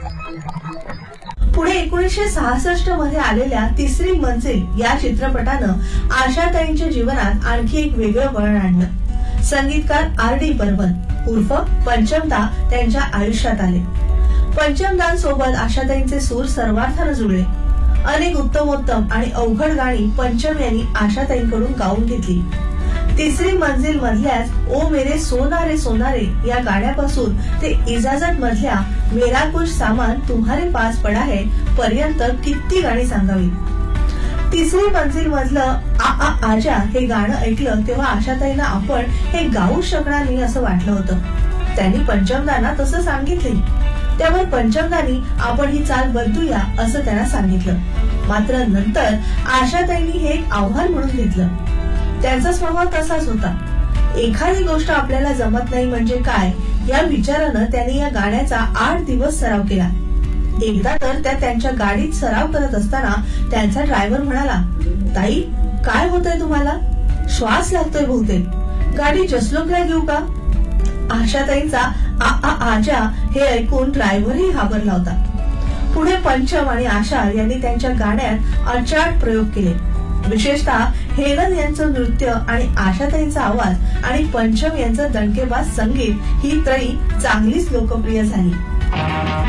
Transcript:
पुढे 1966 मध्ये आलेल्या तिसरी मंजिल या चित्रपटानं आशाताईंच्या जीवनात आणखी एक वेगळं वळण आणलं। संगीतकार R.D. बर्मन उर्फ पंचमदा त्यांच्या आयुष्यात आले। पंचमदांसोबत आशाताईंचे सूर सर्वार्थानं जुळले। अनेक उत्तमोत्तम आणि अवघड गाणी पंचम यांनी आशाताईंकडून गाऊन घेतली। तिसरी मंजिल मधल्याच ओ मेरे सोनारे सोनारे या गाण्यापासून ते इजाजत मधल्या मेरा कुछ सामान तुम्हारे पास पडा है पर्यंत किती गाणी सांगावी। तिसरी मंजिल मधलं आ आ आजा हे गाणं ऐकलं तेव्हा आशाताईंना आपण हे गाऊ शकणार नाही असं वाटलं होतं। त्यांनी पंचमदांना तसं सांगितले। त्यावर पंचमदांनी आपण ही चाल बदलूया असं त्यांना सांगितलं। मात्र नंतर आशाताईंनी हे एक आव्हान म्हणून घेतलं। त्यांचा स्वभाव तसाच होता। एखादी गोष्ट आपल्याला जमत नाही म्हणजे काय या विचारानं त्यांनी या गाण्याचा 8 दिवस सराव केला। एकदा तर त्या त्यांच्या गाडीत सराव करत असताना त्यांचा ड्रायव्हर म्हणाला, ताई काय होतंय तुम्हाला? श्वास लागतोय बहुतेक, गाडी जसलोकला घेऊ का? आशाताईंचा आ आ आजा हे ऐकून ड्रायव्हरही घाबरला होता। पुढे पंचम आणि आशा यांनी त्यांच्या गाण्यात अचाट प्रयोग केले। विशेषतः हेलन यांचं नृत्य आणि आशाताईंचा आवाज आणि पंचम यांचं दणकेबाज संगीत ही त्रयी चांगलीच लोकप्रिय झाली।